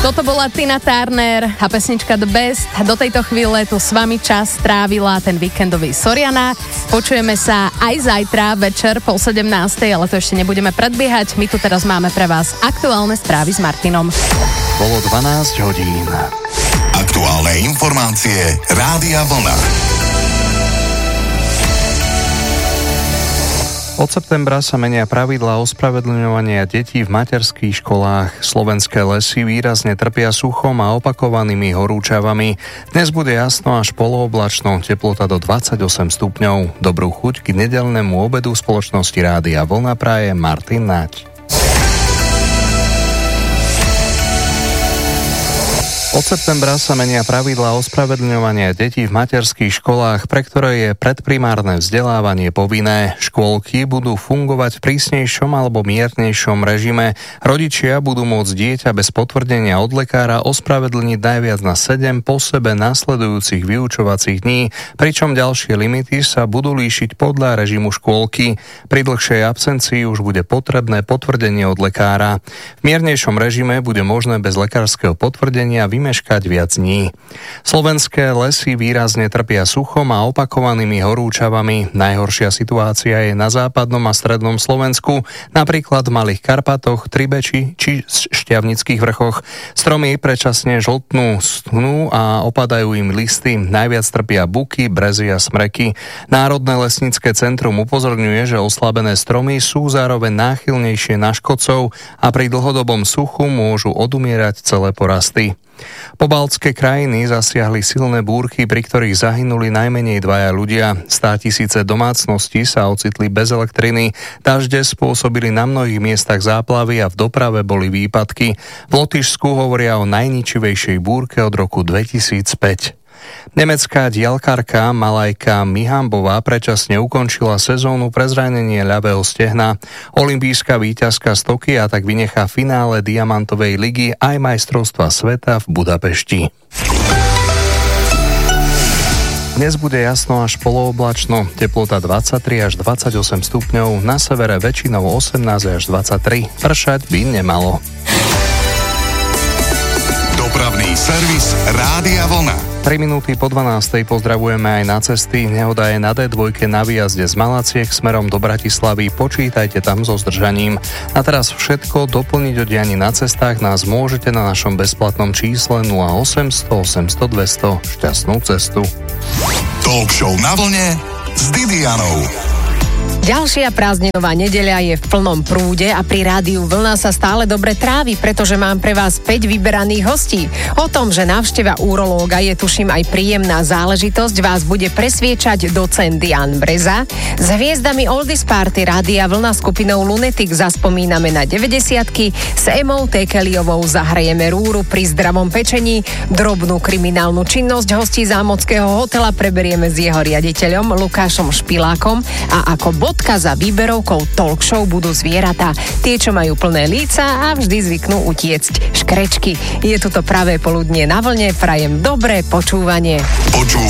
Toto bola Tina Turner a pesnička The Best. Do tejto chvíle tu s vami čas strávila ten víkendový Soriana. Počujeme sa aj zajtra večer po 17, ale to ešte nebudeme predbiehať. My tu teraz máme pre vás aktuálne správy s Martinom. Bolo 12 hodín. Aktuálne informácie Rádia Vlna. Od septembra sa menia pravidlá ospravedlňovania detí v materských školách. Slovenské lesy výrazne trpia suchom a opakovanými horúčavami. Dnes bude jasno až polooblačno, teplota do 28 stupňov. Dobrú chuť k nedeľnému obedu v spoločnosti Rádia Vlna praje Martin Naď. Od septembra sa menia pravidlá ospravedlňovania detí v materských školách, pre ktoré je predprimárne vzdelávanie povinné. Škôlky budú fungovať v prísnejšom alebo miernejšom režime. Rodičia budú môcť dieťa bez potvrdenia od lekára ospravedlniť najviac na 7 po sebe nasledujúcich vyučovacích dní, pričom ďalšie limity sa budú líšiť podľa režimu škôlky. Pri dlhšej absencii už bude potrebné potvrdenie od lekára. V miernejšom režime bude možné bez lekárskeho potvrdenia vymeškať viac dní. Slovenské lesy výrazne trpia suchom a opakovanými horúčavami. Najhoršia situácia je na západnom a strednom Slovensku, napríklad v Malých Karpatoch, Tribeči či Šťavnických vrchoch. Stromy predčasne žltnú, schnú a opadajú im listy. Najviac trpia buky, brezy a smreky. Národné lesnícke centrum upozorňuje, že oslabené stromy sú zároveň náchylnejšie na škodcov a pri dlhodobom suchu môžu odumierať celé porasty. Pobaltské krajiny zasiahli silné búrky, pri ktorých zahynuli najmenej 2 ľudia. 100 000 domácností sa ocitli bez elektriny, dažde spôsobili na mnohých miestach záplavy a v doprave boli výpadky. V Lotyšsku hovoria o najničivejšej búrke od roku 2005. Nemecká diaľkarka Malajka Mihambová predčasne ukončila sezónu pre zranenie ľavého stehna. Olympijská víťazka z Tokia tak vynechá finále Diamantovej ligy aj majstrovstva sveta v Budapešti. Dnes bude jasno až polooblačno, teplota 23 až 28 stupňov, na severe väčšinou 18 až 23, pršať by nemalo. Dopravný servis Rádia Vlna. 3 minúty po 12. pozdravujeme aj na cesty. Nehoda je na D2 na výjazde z Malaciek smerom do Bratislavy. Počítajte tam so zdržaním. A teraz všetko. Doplniť o dianí na cestách nás môžete na našom bezplatnom čísle 0800 800 200. Šťastnú cestu. Talk show na vlne s Didianou. Ďalšia prázdninová nedeľa je v plnom prúde a pri rádiu Vlna sa stále dobre trávi, pretože mám pre vás 5 vyberaných hostí. O tom, že návšteva urológa je tuším aj príjemná záležitosť, vás bude presviečať docent Jan Breza. S hviezdami Oldies Party Rádia Vlna skupinou Lunatic zaspomíname na 90-ky, s Emou Tekeliovou zahrajeme rúru pri zdravom pečení, drobnú kriminálnu činnosť hostí zámockého hotela preberieme s jeho riaditeľom Lukášom Špilákom a ako bodka za výberovkou talk show budú zvieratá. Tie, čo majú plné líca a vždy zvyknú utiecť škrečky. Je tu to pravé poludnie na vlne, prajem dobré počúvanie.